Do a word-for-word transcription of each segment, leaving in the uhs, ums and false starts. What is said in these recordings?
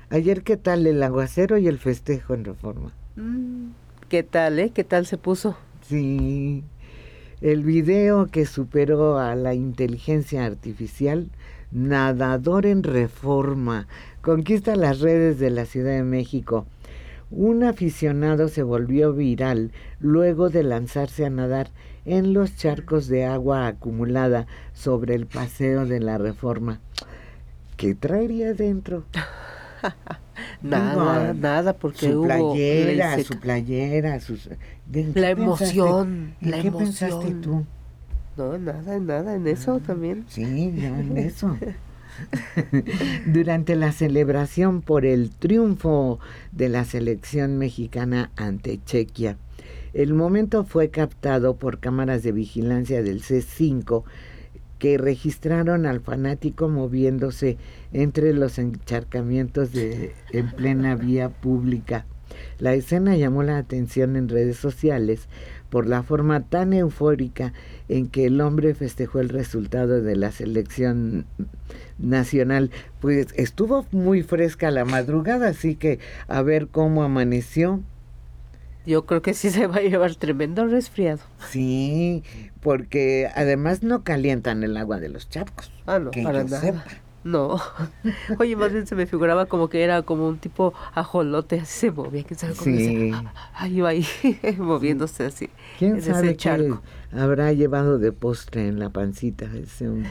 Ayer, ¿qué tal el aguacero y el festejo en Reforma? Mm, ¿Qué tal, eh? ¿Qué tal se puso? Sí, el video que superó a la inteligencia artificial, nadador en Reforma, conquista las redes de la Ciudad de México. Un aficionado se volvió viral luego de lanzarse a nadar en los charcos de agua acumulada sobre el paseo de la Reforma. ¿Qué traería dentro? Nada, Digo, nada, porque su hubo playera, ley su seca. playera, sus... ¿en La qué emoción, pensaste? ¿En la qué pensaste emoción. tú? No, nada, nada, en eso también. Sí, yo en eso. Durante la celebración por el triunfo de la selección mexicana ante Chequia, el momento fue captado por cámaras de vigilancia del C cinco que registraron al fanático moviéndose entre los encharcamientos de, en plena vía pública. La escena llamó la atención en redes sociales por la forma tan eufórica en que el hombre festejó el resultado de la selección nacional. Pues estuvo muy fresca la madrugada, así que a ver cómo amaneció. Yo creo que sí se va a llevar tremendo resfriado. Sí, porque además no calientan el agua de los charcos. Ah, no, que para yo nada. sepa. No. Oye, más bien se me figuraba como que era como un tipo ajolote, así se movía, quién sabe cómo Sí. se... Ahí va ahí, moviéndose así. ¿Quién en sabe ese qué charco. habrá llevado de postre en la pancita? Ese un,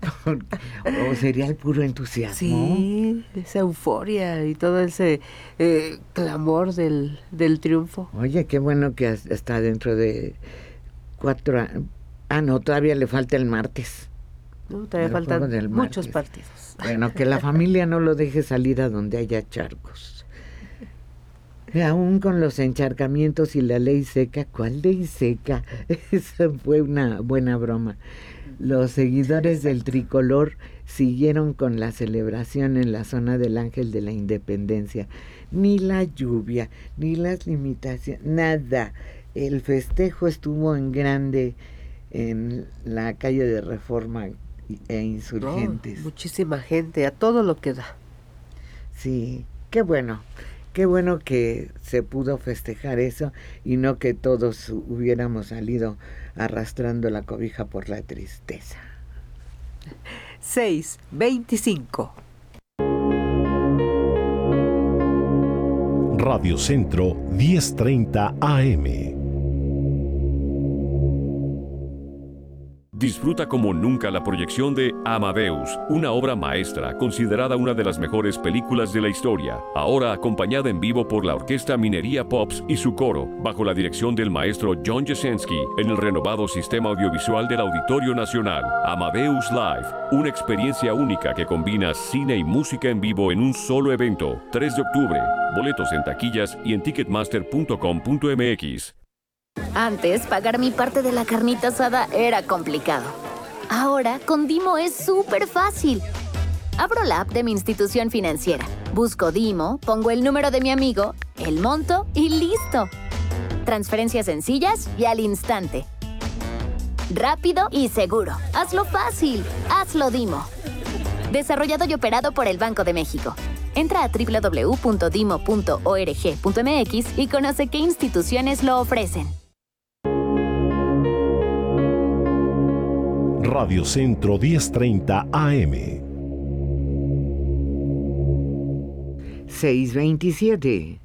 o sería el puro entusiasmo. Sí, esa euforia y todo ese eh, clamor del, del triunfo. Oye, qué bueno que está dentro de cuatro años. Ah, no, todavía le falta el martes. No, todavía El juego faltan del muchos martes. partidos. Bueno, que la familia no lo deje salir a donde haya charcos. Y aún con los encharcamientos y la ley seca, ¿cuál ley seca? Esa fue una buena broma. Los seguidores del tricolor siguieron con la celebración en la zona del Ángel de la Independencia. Ni la lluvia, ni las limitaciones, nada. El festejo estuvo en grande en la calle de Reforma e Insurgentes. No, muchísima gente, a todo lo que da. Sí, qué bueno. Qué bueno que se pudo festejar eso y no que todos hubiéramos salido arrastrando la cobija por la tristeza. seis veinticinco. Radio Centro diez treinta A M. Disfruta como nunca la proyección de Amadeus, una obra maestra considerada una de las mejores películas de la historia, ahora acompañada en vivo por la Orquesta Minería Pops y su coro, bajo la dirección del maestro John Jasenski, en el renovado sistema audiovisual del Auditorio Nacional. Amadeus Live, una experiencia única que combina cine y música en vivo en un solo evento. tres de octubre, boletos en taquillas y en ticketmaster punto com punto m x. Antes, pagar mi parte de la carnita asada era complicado. Ahora, con Dimo es súper fácil. Abro la app de mi institución financiera, busco Dimo, pongo el número de mi amigo, el monto y ¡listo! Transferencias sencillas y al instante. Rápido y seguro. Hazlo fácil. Hazlo Dimo. Desarrollado y operado por el Banco de México. Entra a doble u doble u doble u punto dimo punto org punto m x y conoce qué instituciones lo ofrecen. Radio Centro diez treinta A M. seis veintisiete.